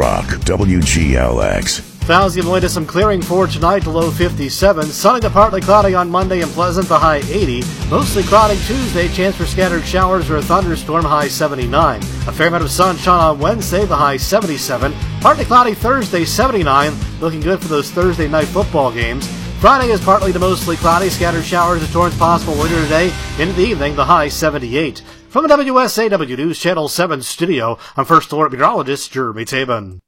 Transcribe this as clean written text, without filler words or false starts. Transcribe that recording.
Rock, WGLX. Fowsy and to some clearing for tonight, the low 57. Sunny to partly cloudy on Monday and pleasant, the high 80. Mostly cloudy Tuesday, chance for scattered showers or a thunderstorm, high 79. A fair amount of sunshine on Wednesday, the high 77. Partly cloudy Thursday, 79. Looking good for those Thursday night football games. Friday is partly to mostly cloudy, scattered showers and storms possible later today. Into the evening, the high 78. From the WSAW News Channel 7 studio, I'm First Alert Meteorologist Jeremy Tabin.